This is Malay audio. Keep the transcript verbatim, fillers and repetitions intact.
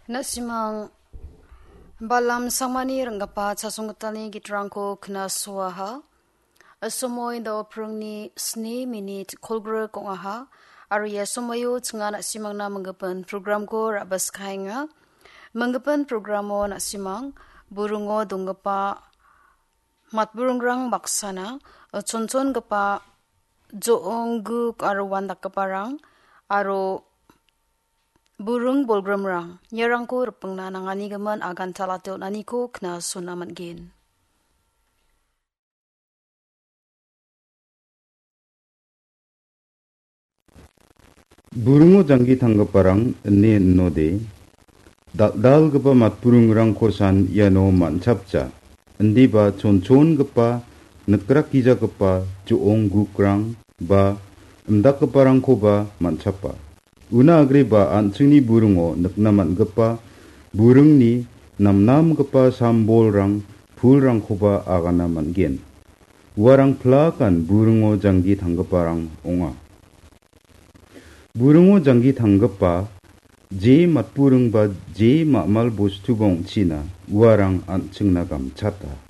Nasimang balam samani ranggapa casungutani gitrangko kena suaha. Asomoy daw prungni sni minit kolgre kong aha. Arya somayo tsenga nasimang na menggapan program ko rabas kainga. Menggapan programo nasimang burungo donggapa mat burungrang baksana. Concon gapa joong guk aro wandak kaparang aro burung bolgram rang. Nyerang ko repeng na nangani gaman agan talateo nani ko kena sunamat gen. Burungo janggi tanggaparang ne node dal gapa mat burung rang kosan yano mancapca endi ba concon gapa nekrak kija gapa joong gukrang ba emdak keparang ko ba mancapa una agre ba ancungni burungo neknaman gapa burung ni namnam gapa sambol rang phul rang ko ba agana mangen warang plakan burungo janggi tanggaparang onga burungo janggi tanggapa je mat burung ba je makmal bostu bong china warang ancungna gam chata